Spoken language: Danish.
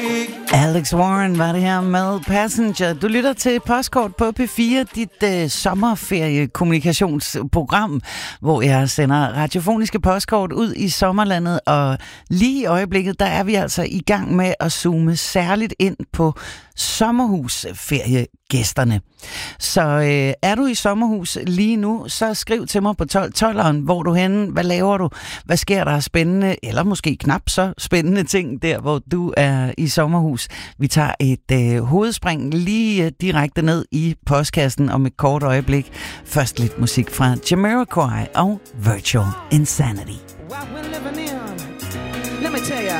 Alex Warren var det her med Passenger. Du lytter til Postkort på P4, dit sommerferiekommunikationsprogram, hvor jeg sender radiofoniske postkort ud i sommerlandet, og lige i øjeblikket, der er vi altså i gang med at zoome særligt ind på sommerhusferiegæsterne. Så er du i sommerhus lige nu, så skriv til mig på 1212'eren, hvor du henne, hvad laver du, hvad sker der spændende, eller måske knap så spændende ting der, hvor du er i sommerhus. Vi tager et hovedspring lige direkte ned i postkassen om et kort øjeblik. Først lidt musik fra Jamiroquai og Virtual Insanity. Let me tell you,